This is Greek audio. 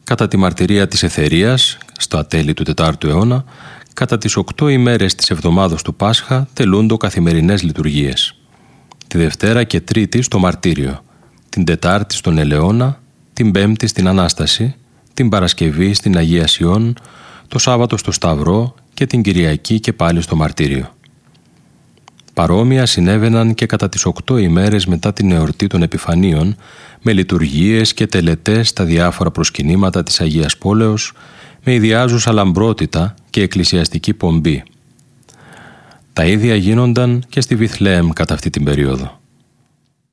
κατά τη μαρτυρία της Εθερίας, στα τέλη του 4ου αιώνα, κατά τις 8 ημέρες της εβδομάδος του Πάσχα τελούντο καθημερινές λειτουργίες. Τη Δευτέρα και Τρίτη στο Μαρτύριο, την Τετάρτη στον Ελαιώνα, την Πέμπτη στην Ανάσταση, την Παρασκευή στην Αγίασιον, το Σάββατο στο Σταυρό και την Κυριακή και πάλι στο Μαρτύριο. Παρόμοια συνέβαιναν και κατά τις 8 ημέρες μετά την εορτή των Επιφανίων, με λειτουργίες και τελετές στα διάφορα προσκυνήματα της Αγίας Πόλεως, με ιδιάζουσα λαμπρότητα και εκκλησιαστική πομπή. Τα ίδια γίνονταν και στη Βιθλεέμ κατά αυτή την περίοδο.